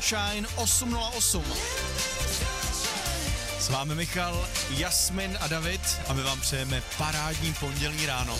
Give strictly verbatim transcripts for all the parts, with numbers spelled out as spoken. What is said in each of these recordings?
Sunshine osm nula osm. S vámi Michal, Jasmin a David a my vám přejeme parádní pondělní ráno.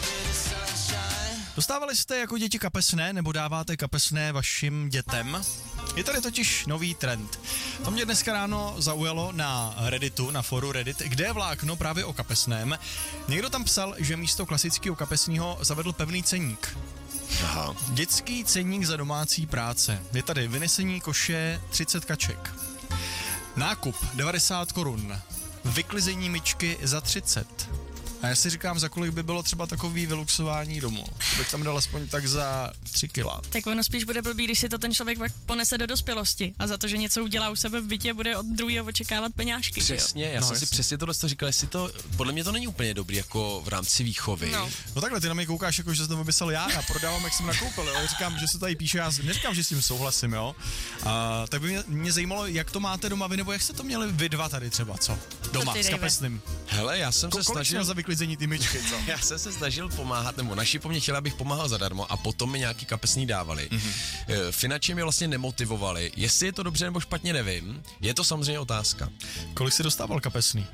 Dostávali jste jako děti kapesné nebo dáváte kapesné vašim dětem? Je tady totiž nový trend. To mě dneska ráno zaujalo na Redditu, na foru Reddit, kde je vlákno právě o kapesném. Někdo tam psal, že místo klasického kapesního zavedl pevný ceník. Aha. Dětský ceník za domácí práce. Je tady vynesení koše třicet kaček. Nákup devadesát korun. Vyklizení myčky za třicet. A já si říkám, za kolik by bylo třeba takový vyluxování domu. To bych tam dal aspoň tak za tři kila. Tak ono spíš bude blbý, když si to ten člověk ponese do dospělosti a za to, že něco udělá u sebe v bytě, bude od druhého očekávat peňážky. Přesně, já no, jsem jasně. si přesně tohle říkal, jestli to, podle mě to není úplně dobrý jako v rámci výchovy. No. No takhle, ty na mě koukáš, jako že jsem to vymyslel já, já prodávám, jak jsem nakoupil, jo. Říkám, že se tady píše, já neříkám, že s tím souhlasím, jo. A, tak by mě, mě zajímalo, jak to máte doma vy, nebo jak jste to měli vy dva tady třeba, co? Doma, s kapesným. Hele, já jsem Ko- se snažil za vyklizení ty myčky, co? Já jsem se snažil pomáhat, nebo naši po mně chtěli, abych pomáhal zadarmo a potom mi nějaký kapesný dávali. Mm-hmm. Finači mě vlastně nemotivovali. Jestli je to dobře nebo špatně, nevím. Je to samozřejmě otázka. Kolik jsi dostával kapesný?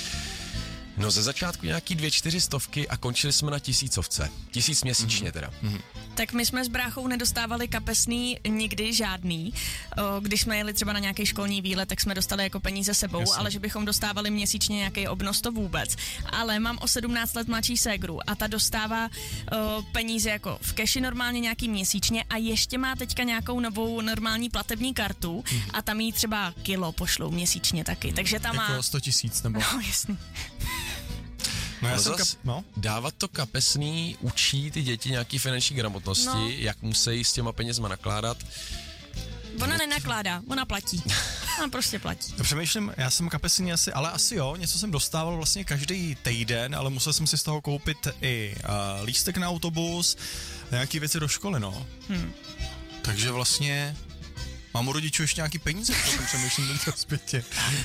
No ze začátku nějaký dvě, čtyři stovky a končili jsme na tisícovce. Tisíc měsíčně teda. Mm-hmm. Tak my jsme s bráchou nedostávali kapesný nikdy žádný. O, když jsme jeli třeba na nějaký školní výlet, tak jsme dostali jako peníze sebou, Jasně. ale že bychom dostávali měsíčně nějaký obnos, to vůbec. Ale mám o sedmnáct let mladší ségru a ta dostává o, peníze jako v keši normálně nějaký měsíčně a ještě má teďka nějakou novou normální platební kartu mm-hmm. a tam jí třeba kilo pošlou měsíčně taky. Takže tam jako má... sto tisíc nebo... No jasný. No, já No jsem zas kap... no? dávat to kapesný učí ty děti nějaký finanční gramotnosti, No. jak musí s těma penězma nakládat. Ona nenakládá, ona platí. Ona prostě platí. Já přemýšlím, já jsem kapesný asi, ale asi jo, něco jsem dostával vlastně každý týden, ale musel jsem si z toho koupit i uh, lístek na autobus, nějaký věci do školy, no. Hmm. Takže vlastně mám u rodičů ještě nějaký peníze, protože přemýšlím teďka zpětě.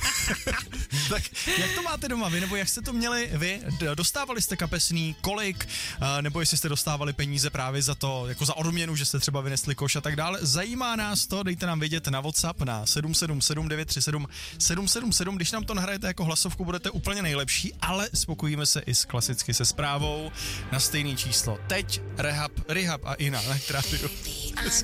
Tak jak to máte doma vy, nebo jak jste to měli vy? Dostávali jste kapesný, kolik, uh, nebo jestli jste dostávali peníze právě za to, jako za odměnu, že jste třeba vynesli koš a tak dále. Zajímá nás to, dejte nám vědět na WhatsApp na sedm sedm sedm devět tři sedm sedm sedm sedm, když nám to nahrajete jako hlasovku, budete úplně nejlepší, ale spokojíme se i s klasicky se zprávou na stejný číslo. Teď Rehab, Rehab a Ina, na rádiu.